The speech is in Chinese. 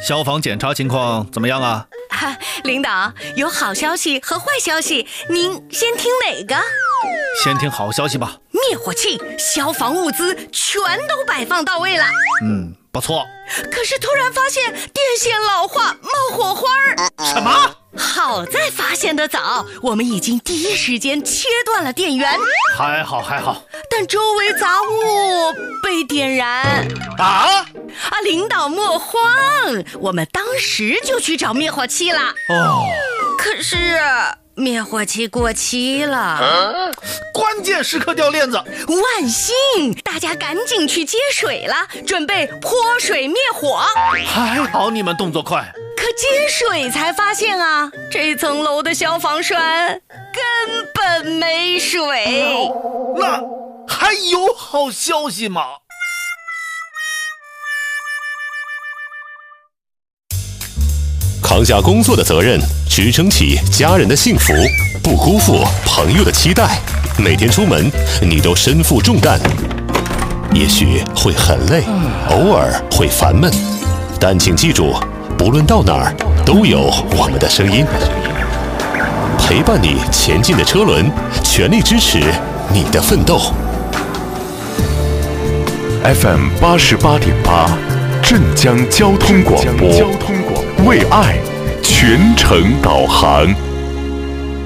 消防检查情况怎么样啊？ 领导，有好消息和坏消息，您先听哪个？ 先听好消息吧。 灭火器、消防物资全都摆放到位了。 不错。 可是突然发现电线老化，冒火花儿。 什么？ 好在发现得早，我们已经第一时间切断了电源。 还好， 但周围杂物被点燃。领导莫慌，我们当时就去找灭火器了。可是灭火器过期了。 关键时刻掉链子。 万幸，大家赶紧去接水了，准备泼水灭火。 还好你们动作快。 可接水才发现啊，这层楼的消防栓根本没水。 那还有好消息吗？ 扛下工作的责任，支撑起家人的幸福，不辜负朋友的期待。每天出门，你都身负重担，也许会很累，偶尔会烦闷，但请记住，不论到哪儿，都有我们的声音，陪伴你前进的车轮，全力支持你的奋斗。 FM 88.8，镇江交通广播，为爱全程导航。